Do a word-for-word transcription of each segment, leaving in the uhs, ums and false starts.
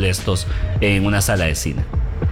molestos en una sala de cine.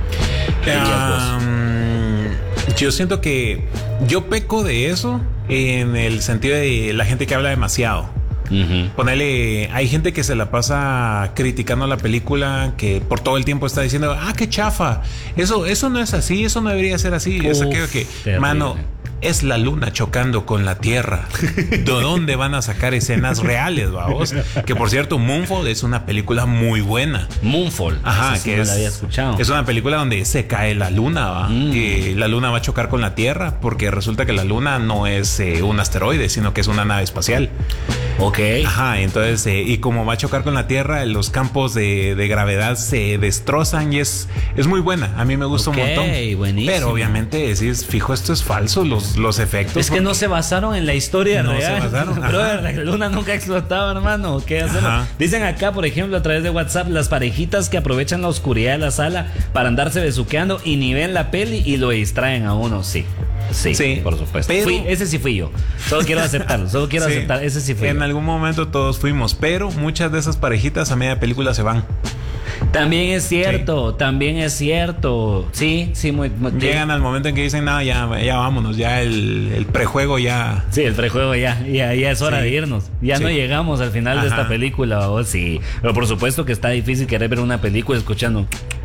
Um, yo siento que yo peco de eso en el sentido de la gente que habla demasiado. Uh-huh. Ponele, hay gente que se la pasa criticando la película, que por todo el tiempo está diciendo, ah, qué chafa, eso, eso no es así, eso no debería ser así. Uf, es aquello que, terrible. Mano, es la luna chocando con la tierra. ¿De dónde van a sacar escenas reales, vamos? Que por cierto, Moonfall es una película muy buena. Moonfall. Ajá, sí que no es, la había escuchado. Es una película donde se cae la luna, ¿va? Mm. Y la luna va a chocar con la tierra porque resulta que la luna no es eh, un asteroide, sino que es una nave espacial. Ok. Ajá, entonces, eh, y como va a chocar con la tierra, los campos de, de gravedad se destrozan y es, es muy buena. A mí me gusta okay, un montón. Buenísimo. Pero obviamente decís, fijo, esto es falso, los, los efectos. Es que no se basaron en la historia no real. Se basaron. Pero la luna nunca explotaba, hermano. ¿Qué hacer? Dicen acá, por ejemplo, a través de WhatsApp, las parejitas que aprovechan la oscuridad de la sala para andarse besuqueando y ni ven la peli y lo distraen a uno. Sí. Sí, sí, por supuesto. Pero, fui, ese sí fui yo. Solo quiero aceptarlo. Solo quiero sí, aceptar. Ese sí fui en yo. algún momento todos fuimos, pero muchas de esas parejitas a media película se van. También es cierto, sí. también es cierto. Sí, sí, muy, muy llegan sí. al momento en que dicen, no, ya, ya vámonos, ya el, el prejuego ya. Sí, el prejuego ya, ya, ya es hora sí. de irnos. Ya sí. no llegamos al final Ajá. de esta película. Oh, sí. Pero por supuesto que está difícil querer ver una película escuchando.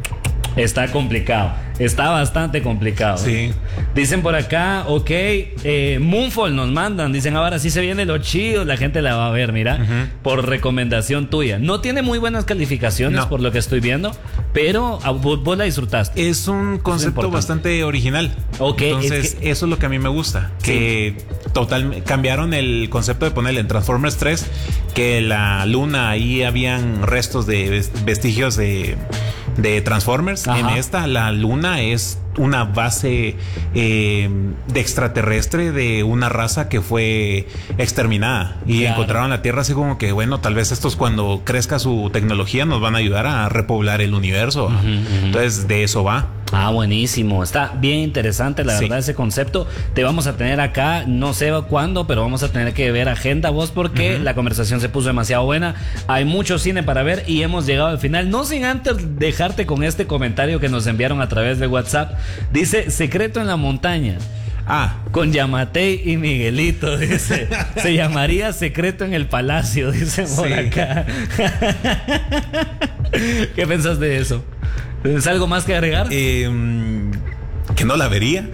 Está complicado, está bastante complicado. Sí. Dicen por acá, ok, eh, Moonfall nos mandan, dicen ahora sí se viene lo chido, la gente la va a ver, mira, uh-huh. por recomendación tuya. No tiene muy buenas calificaciones no. por lo que estoy viendo, pero vos, vos la disfrutaste. Es un concepto es bastante original. Ok. Entonces, es que, eso es lo que a mí me gusta, sí. que total, cambiaron el concepto de ponerle en Transformers tres, que la luna, ahí habían restos de vestigios de... de Transformers. Ajá. En esta, la luna es una base eh, de extraterrestre de una raza que fue exterminada y claro. encontraron la Tierra así como que, bueno, tal vez estos cuando crezca su tecnología nos van a ayudar a repoblar el universo. Uh-huh, uh-huh. Entonces, de eso va. Ah, buenísimo. Está bien interesante, la sí. verdad, ese concepto. Te vamos a tener acá, no sé cuándo, pero vamos a tener que ver agenda vos porque uh-huh. la conversación se puso demasiado buena. Hay mucho cine para ver y hemos llegado al final. No sin antes dejarte con este comentario que nos enviaron a través de WhatsApp. Dice, secreto en la montaña. Ah. Con Yamatei y Miguelito, dice. Se llamaría Secreto en el Palacio, dice por sí. acá. ¿Qué pensás de eso? ¿Es algo más que agregar? Eh, que no la vería.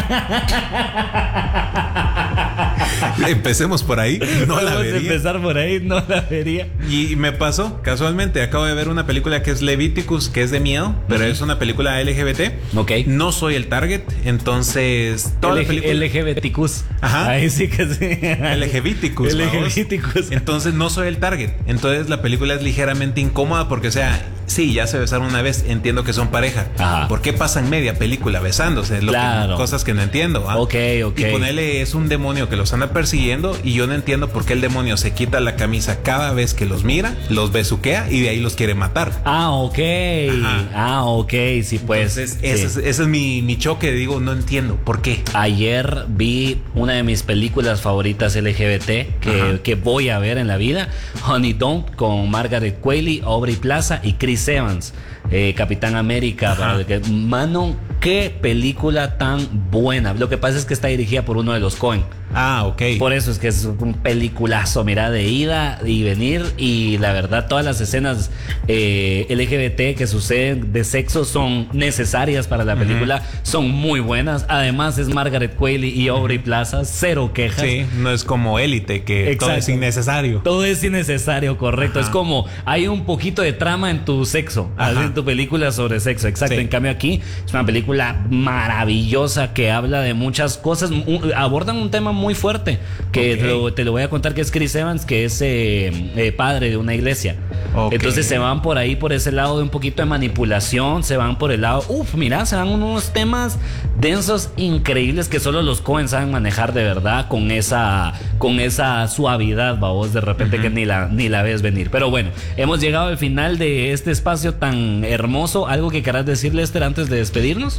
Empecemos por ahí. No la vería. Empezar por ahí, no la vería. Y me pasó, casualmente, acabo de ver una película que es Leviticus, que es de miedo, pero uh-huh. es una película L G B T. Ok. No soy el target, entonces toda L- la película... LGBTicus. Ajá. Ahí sí que sí. LGBTicus. LGBTicus. Entonces no soy el target. Entonces la película es ligeramente incómoda porque, o sea, sí, ya se besaron una vez, entiendo que son pareja. Ajá. ¿Por qué pasan media película besándose? Lo claro. que, cosas que no entiendo. ¿Ah? Ok, ok. Y ponerle es un demonio que los anda persiguiendo y yo no entiendo por qué el demonio se quita la camisa cada vez que los mira, los besuquea y de ahí los quiere matar. Ah, ok. Ajá. Ah, ok, sí, pues. Entonces, sí. Ese, es, ese es mi, mi choque. Digo, no entiendo por qué. Ayer vi una de mis películas favoritas L G B T que, que voy a ver en la vida, Honey Don't, con Margaret Qualley, Aubrey Plaza y Chris Evans, eh, Capitán América. Para que, mano, qué película tan buena. Lo que pasa es que está dirigida por uno de los Coen. Ah, ok. Por eso es que es un peliculazo, mira, de ida y venir. Y la verdad, todas las escenas eh, L G B T que suceden de sexo son necesarias para la película. Uh-huh. Son muy buenas. Además es Margaret Qualley y Aubrey Plaza. Cero quejas. Sí, no es como Élite, que Exacto. todo es innecesario. Todo es innecesario, correcto. Ajá. Es como hay un poquito de trama en tu sexo, en tu película sobre sexo. Exacto. Sí. En cambio aquí es una película maravillosa que habla de muchas cosas. Abordan un tema muy fuerte que okay. te, lo, te lo voy a contar, que es Chris Evans, que es eh, eh, padre de una iglesia. Okay. Entonces se van por ahí, por ese lado de un poquito de manipulación, se van por el lado, uff, mira, se van unos temas densos increíbles que solo los Coen saben manejar de verdad con esa, con esa suavidad, babos, de repente uh-huh. que ni la, ni la ves venir. Pero bueno, hemos llegado al final de este espacio tan hermoso. ¿Algo que querás decir, Lester, antes de despedirnos?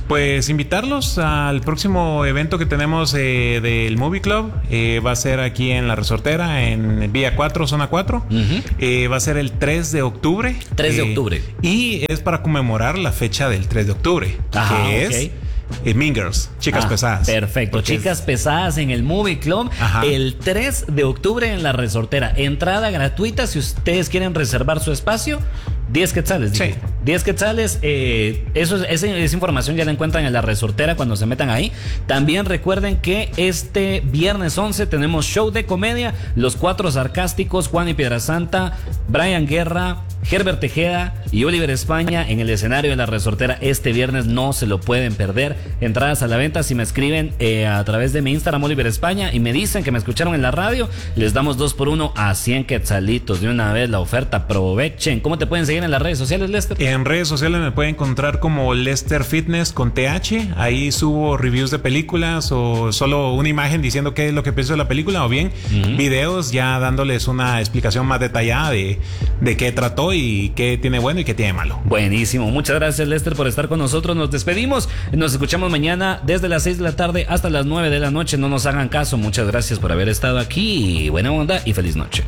Pues invitarlos al próximo evento que tenemos eh, del Movie Club. Eh, va a ser aquí en La Resortera, en Vía cuatro, Zona cuatro. Uh-huh. Eh, va a ser el tres de octubre. tres de eh, octubre. Y es para conmemorar la fecha del tres de octubre. Ajá, que okay. es... Eh, Mean Girls, Chicas ah, Pesadas. Perfecto, Chicas es... Pesadas en el Movie Club. Ajá. El tres de octubre en La Resortera. Entrada gratuita si ustedes quieren reservar su espacio. diez quetzales. Sí. diez quetzales. Eh, eso, esa, esa información ya la encuentran en La Resortera cuando se metan ahí. También recuerden que este viernes once tenemos show de comedia. Los Cuatro Sarcásticos, Juan y Piedrasanta, Brian Guerra, Herbert Tejeda y Oliver España en el escenario de La Resortera este viernes. No se lo pueden perder. Entradas a la venta si me escriben eh, a través de mi Instagram Oliver España y me dicen que me escucharon en la radio, les damos dos por uno a cien quetzalitos de una vez la oferta. Aprovechen. ¿Cómo te pueden seguir en las redes sociales, Lester? En redes sociales me pueden encontrar como Lester Fitness con T H. Ahí subo reviews de películas o solo una imagen diciendo qué es lo que pienso de la película, o bien uh-huh. videos ya dándoles una explicación más detallada de, de qué trató y qué tiene bueno y qué tiene malo. Buenísimo. Muchas gracias, Lester, por estar con nosotros. Nos despedimos. Nos escuchamos mañana desde las seis de la tarde hasta las nueve de la noche. No nos hagan caso. Muchas gracias por haber estado aquí. Buena onda y feliz noche.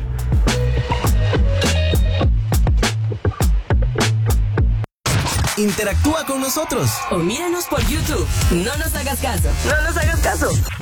Interactúa con nosotros o míranos por YouTube. No nos hagas caso. No nos hagas caso.